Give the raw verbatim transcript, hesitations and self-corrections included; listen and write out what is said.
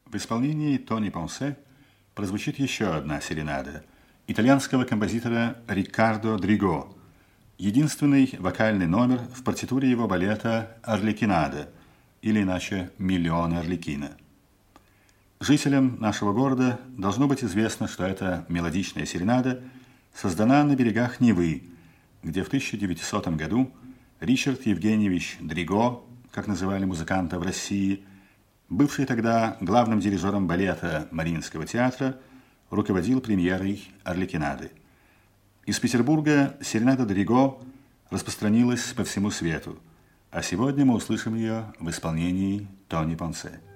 В исполнении Тони Понсе прозвучит еще одна серенада итальянского композитора Риккардо Дриго, единственный вокальный номер в партитуре его балета «Арлекинада», или иначе «Миллион Арлекина». Жителям нашего города должно быть известно, что эта мелодичная серенада создана на берегах Невы, где в тысяча девятисотом году Ричард Евгеньевич Дриго, как называли музыканта в России, бывший тогда главным дирижером балета Мариинского театра, руководил премьерой «Арлекинады». Из Петербурга серенада Дриго распространилась по всему свету, а сегодня мы услышим ее в исполнении Тони Понсе.